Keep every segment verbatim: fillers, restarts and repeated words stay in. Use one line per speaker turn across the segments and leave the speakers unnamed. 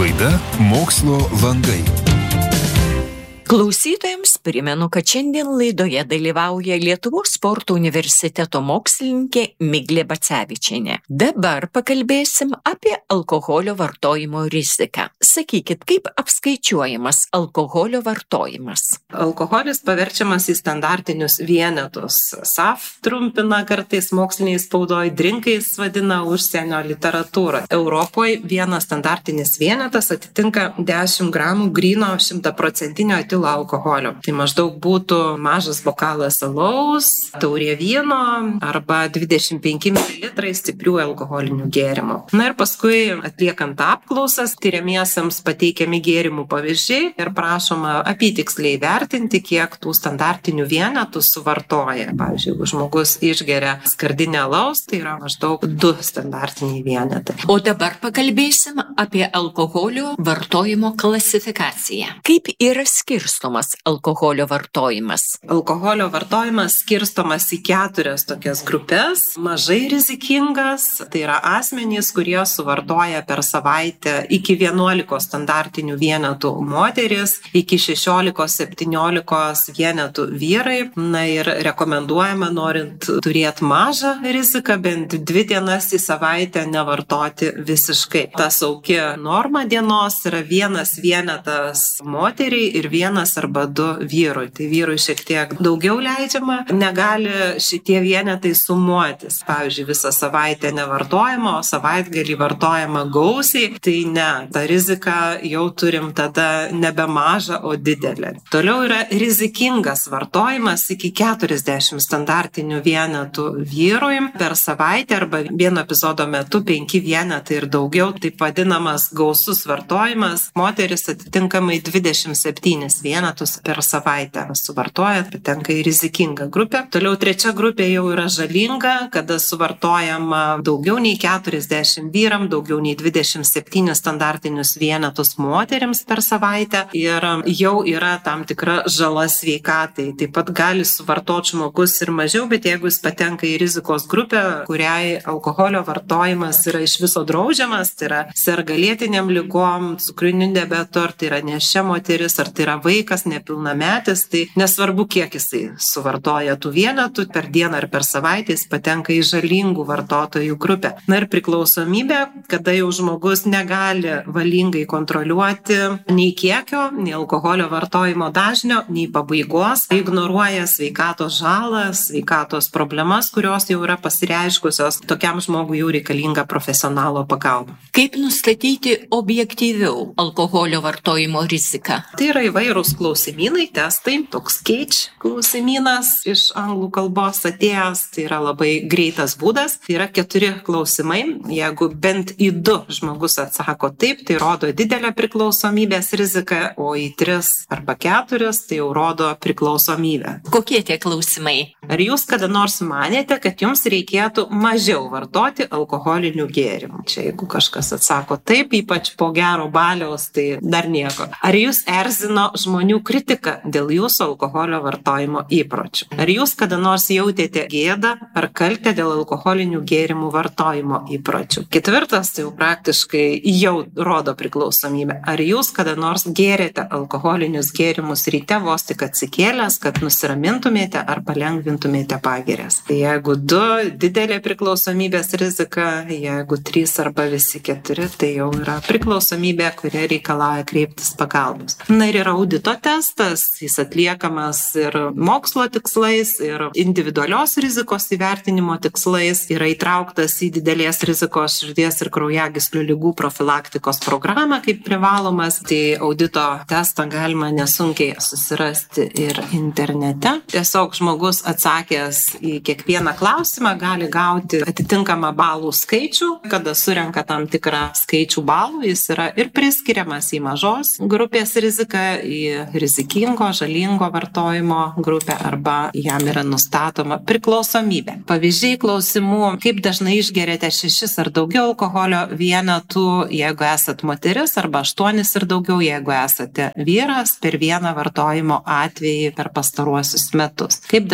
Laida Mokslo langai.
Klausytojams primenu, kad šiandien laidoje dalyvauja Lietuvos sporto universiteto mokslininkė Miglė Bacevičienė. Dabar pakalbėsim apie alkoholio vartojimo riziką. Sakykit, kaip apskaičiuojamas alkoholio vartojimas?
Alkoholis paverčiamas į standartinius vienetus. S A F trumpina kartais moksliniai spaudoj, drinkais vadina užsienio literatūrą. Europoje vienas standartinis vienetas atitinka dešimt gramų gryno šimtaprocentinio etilo alkoholio. Tai maždaug būtų mažas bokalas alaus, taurė vyno arba dvidešimt penki mililitrai stiprių alkoholinių gėrimų. Na ir paskui atliekant apklausas, tyriamiesiems pateikiami gėrimų pavyzdžiai ir prašoma apytiksliai vertinti, kiek tų standartinių vienetų suvartoja. Pavyzdžiui, jeigu žmogus išgeria skardinę alaus, tai yra maždaug du standartiniai vienetai.
O dabar pakalbėsim apie alkoholio vartojimo klasifikaciją. Kaip yra skirstomas alkoholio vartojimas?
Alkoholio vartojimas skirstomas į keturias tokias grupės. Mažai rizikingas, tai yra asmenys, kurie suvartoja per savaitę iki vienuolikos standartinių vienetų moteris, iki šešiolikos septyniolikos vienetų vyrai. Na ir rekomenduojama, norint turėti mažą riziką, bent dvi dienas į savaitę nevartoti visiškai. Ta saugi norma dienos yra vienas vienetas moteriai ir vienas arba du vyrui. Tai vyrui šiek tiek daugiau leidžiama, negali šitie vienetai sumuotis. Pavyzdžiui, visą savaitę nevartojama, o savaitgalį vartojama gausiai, tai ne, ta rizika jau turim tada nebe mažą, o didelę. Toliau yra rizikingas vartojimas iki keturiasdešimt standartinių vienetų vyrui per savaitę arba vieno epizodo metu penki vienetai ir daugiau, taip vadinamas gausus vartojimas. Moteris atitinkamai dvidešimt septynis vienetus per savaitę suvartoja, patenka į rizikingą grupę. Toliau trečia grupė jau yra žalinga, kada suvartojama daugiau nei keturiasdešimt vyram, daugiau nei dvidešimt septynis standartinius vienetus moterims per savaitę ir jau yra tam tikra žala sveikatai. Taip pat gali suvartoti žmogus ir mažiau, bet jeigu jis patenka į rizikos grupę, kuriai alkoholio vartojimas yra iš viso draudžiamas, tai yra serga lėtiniam ligom, cukriniu diabetu, ar tai yra nėščia moteris, ar tai yra vaikas, nepilnametis, tai nesvarbu, kiek jisai suvartoja tų vienetų per dieną ar per savaitę, jis patenka į žalingų vartotojų grupę. Na ir priklausomybė, kada jau žmogus negali valingai kontroliuoti nei kiekio, nei alkoholio vartojimo dažnio, nei pabaigos, ignoruoja sveikatos žalą, sveikatos problemas, kurios jau yra pasireiškusios, tokiam žmogui jau reikalinga profesionalo pagalba.
Kaip nustatyti objektyviau alkoholio vartojimo riziką?
Tai yra įvairūs klausimynai, testai, toks Cage klausimynas iš anglų kalbos atėjęs, tai yra labai greitas būdas, tai yra keturi klausimai, jeigu bent į du žmogus atsako taip, tai rodo didelę priklausomybės riziką, o į tris arba keturis tai jau rodo priklausomybę.
Kokie tie klausimai?
Ar jūs kada nors manėte, kad jums reikėtų mažiau vartoti alkoholinių gėrimų? Čia jeigu kažkas atsako taip, ypač po gero baliaus, tai dar nieko. Ar jūs erzino žmonių kritika dėl jūsų alkoholio vartojimo įpročių? Ar jūs kada nors jautėte gėdą ar kaltę dėl alkoholinių gėrimų vartojimo įpročių? Ketvirtas, tai jau praktiškai jau rodo priklausomybę. Ar jūs kada nors gėrėte alkoholinius gėrimus ryte vos tik atsikėlęs, kad nusiramintumėte ar palengvintumėte pagirias? Tai jeigu du, didelė priklausomybės rizika, jeigu trys arba visi keturi, tai jau yra priklausomybė, kurie reikalauja kreiptis pagalbos. Na ir yra audito testas, jis atliekamas ir mokslo tikslais, ir individualios rizikos įvertinimo tikslais, yra įtrauktas į didelės rizikos širdies ir kraujagyslių ligų profilaktikos programą kaip privalomas. Tai audito testą galima nesunkiai susirasti ir internete. Tiesiog žmogus atsakęs į kiekvieną klausimą gali gauti atitinkamą balų skaičių. Kada surenka tam tikrą skaičių balų, jis yra ir priskiriamas į mažos grupės riziką, į rizikingo, žalingo vartojimo grupę arba jam yra nustatoma priklausomybė. Pavyzdžiai klausimų, kaip dažnai išgeriate šešis ar daugiau alkoholio vienetų, jeigu esat moteris, arba aštuonis ir daugiau, jeigu esate vyras, per vieną vartojimo atvejį per pastaruosius metus. Kaip dažnai per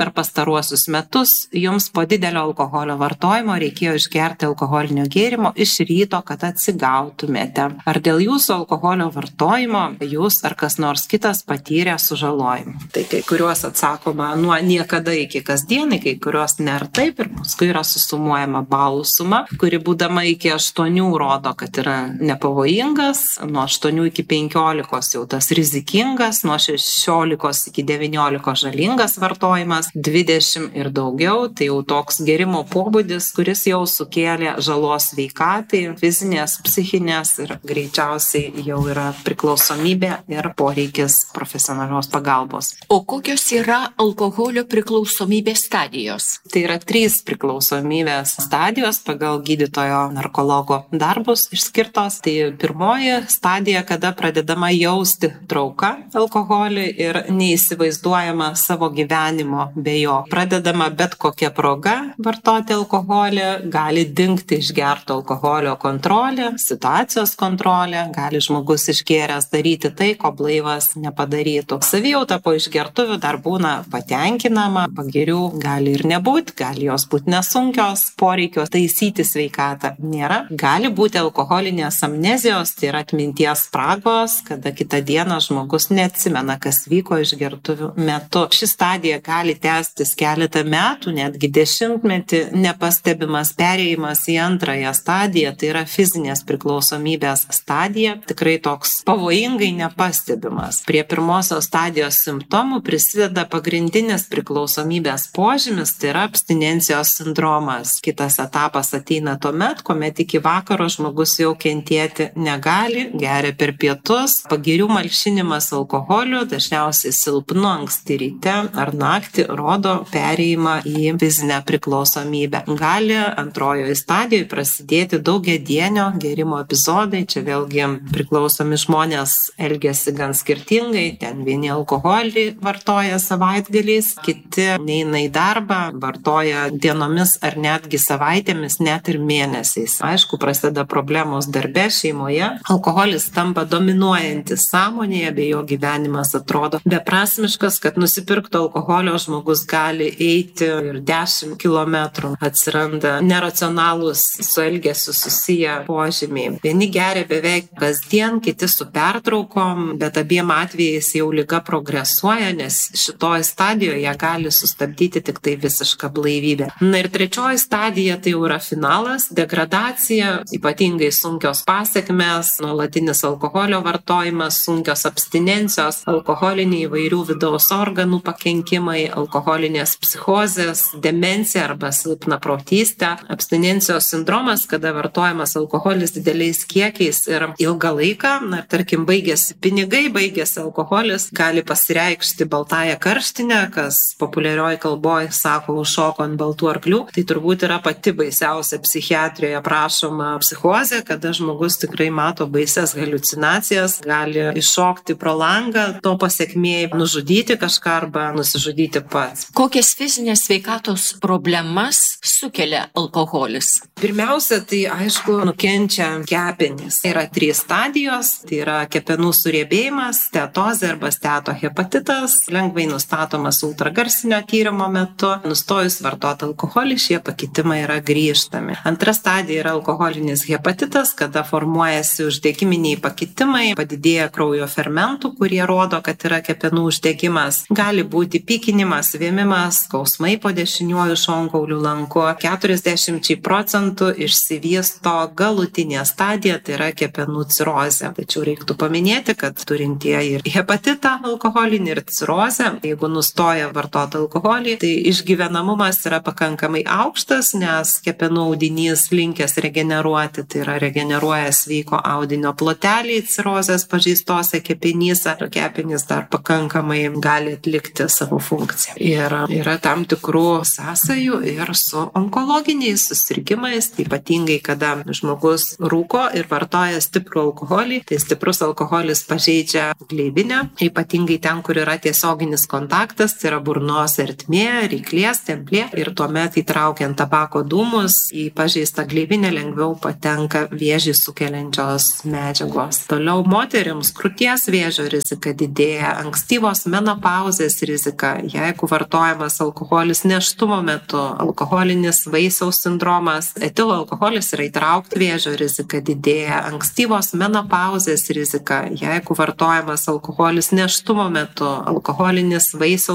per pastaruosius metus jums po didelio alkoholio vartojimo reikėjo išgerti alkoholinio gėrimo iš ryto, kad atsigautumėte? Ar dėl jūsų alkoholio vartojimo jūs ar kas nors kitas patyrė sužalojimą? Tai kai kuriuos atsakoma nuo niekada iki kasdienai, kai kuriuos ne ir taip, ir paskui yra susumuojama balų suma, kuri būdama iki aštuonių rodo, kad yra nepavojingas, nuo aštuonių iki penkiolikos jau tas rizikingas, nuo šešiolikos iki devyniolikos žalingas vartojimas, dvidešimt ir daugiau, tai jau toks gėrimo pobūdis, kuris jau sukėlė žalos sveikatai, fizinės, psichinės ir greičiausiai jau yra priklausomybė ir poreikis profesionalios pagalbos.
O kokios yra alkoholio priklausomybės stadijos?
Tai yra trys priklausomybės stadijos pagal gydytojo narkologo darbus išskirtos. Tai pirmoji stadija, kada pradedama jausti trauką alkoholį ir neįsivaizduojama savo gyvenimo be jo. Pradedama bet kokia proga vartoti alkoholį, gali dingti išgerto alkoholio kontrolė, situacijos kontrolė, gali žmogus išgėręs daryti tai, ko blaivas nepadarytų. Savijauta po išgertuvių dar būna patenkinama, pagirių gali ir nebūti, gali jos būti nesunkios, poreikio taisyti sveikatą nėra. Gali būti alkoholinės amnezijos, tai yra atminties spragos, kada kitą dieną žmogus neatsimena, kas vyko išgertuvių metu. Ši stadija gali tęstis keletą metų, netgi dešimtmetį, nepastebimas perėjimas į antrąją stadiją, tai yra fizinės priklausomybės stadija, tikrai toks pavojingai nepastebimas. Prie pirmosios stadijos simptomų prisideda pagrindinis priklausomybės požymis, tai yra abstinencijos sindromas. Kitas etapas ateina tuomet, kuomet iki vakaro žmogus jau kentėti negali, geria per pietus, pagirių malšinimas alkoholiu, dažniausiai silpnu anksti ryte ar naktį, rodo perėjimą į fizinę priklausomybę. Gali antrojoje stadijoje prasidėti daugiadienio gėrimo epizodai, čia vėlgi priklausomi žmonės elgiasi gan skirtingai, ten vieni alkoholį vartoja savaitgaliais, kiti neina į darbą, vartoja dienomis ar netgi savaitėmis, net ir mėnesiais. Aišku, prasideda problemos darbe, šeimoje. Alkoholis tampa dominuojantis sąmonėje, bei jo gyvenimas atrodo beprasmiškas, kad nusipirktų alkoholio žmogus gali eiti ir dešimt kilometrų. Atsiranda neracionalūs su elgesiu susiję požymiai. Vieni geria beveik kasdien, kiti su pertraukom, bet abiem atvejais jau liga progresuoja, nes šitoje stadijoje gali sustabdyti tik tai visišką blaivybę. Na ir trečioji stadija tai jau yra finalas, degradacija, ypatingai sunkios pasiekmes, nuolatinis alkoholio vartojimas, sunkios abstinencijos, alkoholiniai įvairių vidaus organų pakenkimai, alkoholinės psichozės, demencija arba silpna protystė, abstinencijos sindromas, kada vartojamas alkoholis dideliais kiekiais ir ilgą laiką, na, tarkim, baigėsi pinigai, baigėsi alkoholis, gali pasireikšti baltąją karštinę, kas populiarioji kalboje sako užšoko ant baltų arklių. Tai turbūt yra pati baisiausia psichiatrijoje prašoma psichozė, kada žmogus tikrai mato baises haliucinacijas, gali iššokti pro langą, to pasiekmėj nužudyti kažką arba nusižudyti pats.
Kokias fizinės sveikatos problemas sukelia alkoholis?
Pirmiausia, tai aišku, nukenčia kepenys. Tai yra trys stadijos, tai yra kepenų suriebėjimas, steatozė arba steatohepatitas, lengvai nustatomas ultragarsinio tyrimo metu. Nustojus vartoti alkoholį, šie pakitimai yra grįžtami. Antra stadija yra alkoholinis hepatitas, kada formuojasi uždegiminiai pakitimai, padidėja kraujo fermentų, kurie rodo, kad yra kepenų uždegimas. Gali būti pykinimas, vėmimas, skausmai po dešiniuoju šonkauliu lanku. keturiasdešimt procentų išsivysto galutinė stadija, tai yra kepenų cirozė. Tačiau reiktų paminėti, kad turintieji ir hepatitą alkoholinį ir cirozę, jeigu nustoja vartoti alkoholį, tai išgyvenamumas yra pakankamai aukštas, nes kepenų audinys linkęs regeneruoti, tai yra regeneruoja sveiko audinio ploteliai cirozės pažeistose kepenyse ir kepenys dar pakankamai gali atlikti savo funkciją. Ir yra tam tikrų sąsajų ir su onkologiniais susirgimais, tai ypatingai kada žmogus rūko ir vartoja stiprų alkoholį, tai stiprus alkoholis pažeidžia gleivinę, ypatingai ten, kur yra tiesioginis kontaktas, tai yra burnos ertmė, ryklės, templė, ir tuomet įtraukiant tabako dūmus į pažeistą gleivinę lengviau patenka vėžį sukeliančios medžiagos. Toliau moterims krūties vėžio rizika didėja, ankstyvos menopauzės rizika, jeigu vartojamas alkoholis nėštumo metu, alkoholinis vaisiaus sindromas, etilo alkoholis yra įtraukti vėžio rizika didėja, ankstyvos menopauzės rizika, jeigu vartojamas alkoholis nėštumo metu, alkoholinis vaisiaus